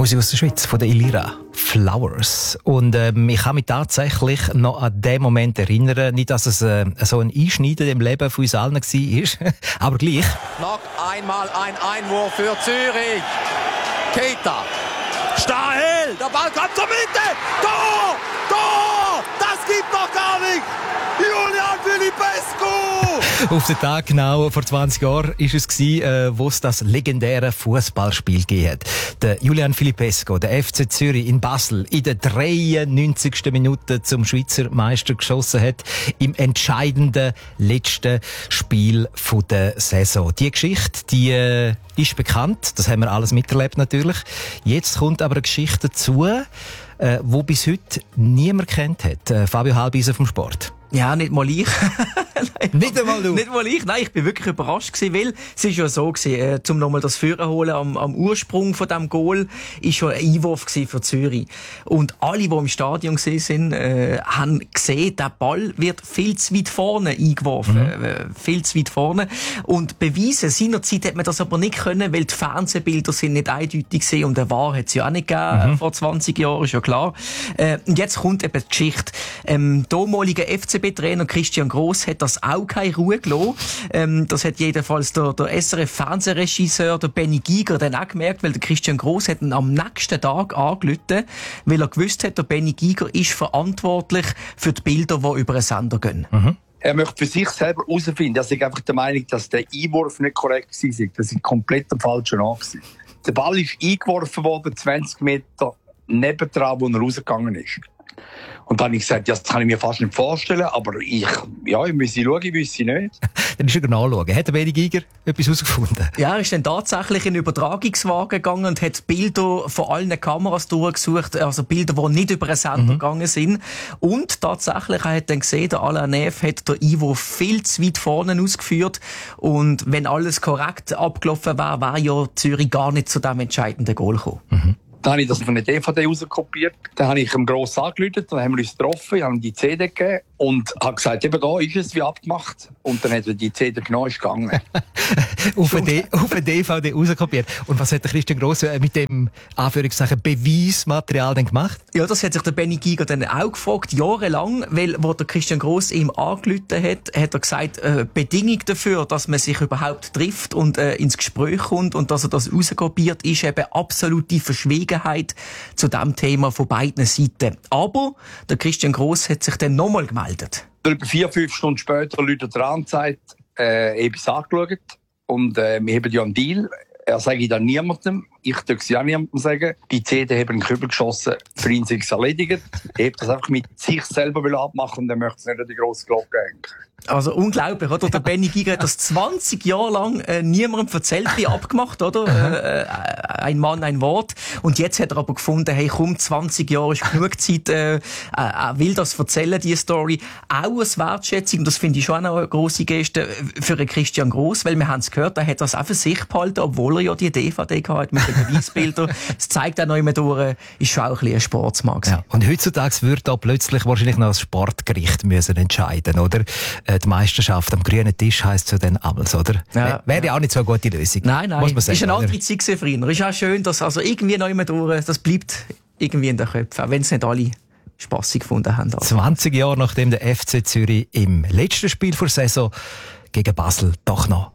Musik aus der Schweiz, von der Ilira. Flowers. Und ich kann mich tatsächlich noch an den Moment erinnern, nicht, dass es so ein Einschneiden im Leben von uns allen war, aber gleich. Noch einmal ein Einwurf für Zürich. Keita. Stahel. Der Ball kommt zur Mitte. Tor! Tor! Das gibt doch gar nicht. Julian Filipescu! Auf den Tag genau vor 20 Jahren war es, wo es das legendäre Fußballspiel gegeben hat. Der Julian Filipescu, der FC Zürich in Basel, in der 93. Minute zum Schweizer Meister geschossen hat, im entscheidenden letzten Spiel der Saison. Die Geschichte, die ist bekannt, das haben wir alles miterlebt natürlich. Jetzt kommt aber eine Geschichte dazu, wo bis heute niemand kennt hat. Fabio Halbiser vom Sport. Ja, nicht mal ich. Nicht einmal du? Nicht mal ich. Nein, ich bin wirklich überrascht gewesen, weil es ist ja so gewesen, zum nochmal das Führen holen am Ursprung von dem Goal, ist schon ein Einwurf gewesen für Zürich. Und alle, die im Stadion gewesen sind, haben gesehen, der Ball wird viel zu weit vorne eingeworfen. Viel zu weit vorne. Und beweisen, seinerzeit hat man das aber nicht können, weil die Fernsehbilder sind nicht eindeutig gewesen und der VAR hat es ja auch nicht gegeben, vor 20 Jahren, ist ja klar. Und jetzt kommt eben die Geschichte. Damaliger FCB-Trainer Christian Gross hat das auch keine Ruhe gelassen. Das hat jedenfalls der SRF-Fernsehregisseur, der Benny Giger, dann auch gemerkt, weil der Christian Gross hat ihn am nächsten Tag angerufen, weil er gewusst hat, der Benny Giger ist verantwortlich für die Bilder, die über einen Sender gehen. Er möchte für sich selber herausfinden. Er ist einfach der Meinung, dass der Einwurf nicht korrekt war. Das ist komplett am falschen Ort. Der Ball ist eingeworfen worden, 20 Meter nebendran, wo er rausgegangen ist. Und dann habe ich gesagt, ja, das kann ich mir fast nicht vorstellen, aber ich müsse schauen, ich wüsste nicht. Dann ist er nachschauen. Hat der Benny Giger etwas herausgefunden? Ja, er ist dann tatsächlich in den Übertragungswagen gegangen und hat Bilder von allen Kameras durchgesucht, also Bilder, die nicht über einen Sender gegangen sind. Und tatsächlich, er hat dann gesehen, der Alain Neff hat den Einwurf viel zu weit vorne ausgeführt. Und wenn alles korrekt abgelaufen wäre, wäre ja Zürich gar nicht zu dem entscheidenden Goal gekommen. Dann habe ich das von der DVD rauskopiert. Dann habe ich ihm gross angerufen, dann haben wir uns getroffen, ich habe ihm die CD gegeben und habe gesagt, eben da ist es wie abgemacht. Und dann hat er die CD genommen, ist gegangen. auf eine DVD rauskopiert. Und was hat der Christian Gross mit dem Anführungszeichen Beweismaterial denn gemacht? Ja, das hat sich der Benny Giger dann auch gefragt, jahrelang, weil, wo der Christian Gross ihm angerufen hat er gesagt, Bedingung dafür, dass man sich überhaupt trifft und ins Gespräch kommt und dass er das rauskopiert, ist eben absolute Verschwiegenheit zu diesem Thema von beiden Seiten. Aber der Christian Gross hat sich dann nochmal gemeldet. 4-5 Stunden später läutet er an und sagt, ich habe es angeschaut und wir haben ja einen Deal. Er sage dann niemandem, ich darf es ja niemandem sagen. Die CD haben einen Kübel geschossen, für ihn ist es erledigt. Er hat das einfach mit sich selber abmachen und dann möchte es nicht an die grosse Glocke hängen. Also unglaublich, oder? Der Benny Giger hat das 20 Jahre lang niemandem erzählt, wie abgemacht, oder? Ein Mann, ein Wort. Und jetzt hat er aber gefunden, hey, komm, 20 Jahre ist genug Zeit, er will das erzählen, die Story. Auch als Wertschätzung, und das finde ich schon auch eine grosse Geste für einen Christian Gross, weil wir haben es gehört, er hat das auch für sich behalten, obwohl er ja die DVD gehabt mit den Beweisbildern. Es zeigt auch noch immer durch, ist schon auch ein bisschen ein Sportsmann. Ja. Und heutzutage würde da plötzlich wahrscheinlich noch das Sportgericht müssen entscheiden, oder? Die Meisterschaft am grünen Tisch heisst es ja dann abends, oder? Ja, wäre ja auch nicht so eine gute Lösung. Nein. Muss man sagen, ist eine andere Zeit gewesen früher. Ist auch schön, dass also irgendwie noch immer durch, das bleibt irgendwie in den Köpfen, auch wenn es nicht alle spassig gefunden haben. 20 Jahre nachdem der FC Zürich im letzten Spiel der Saison gegen Basel doch noch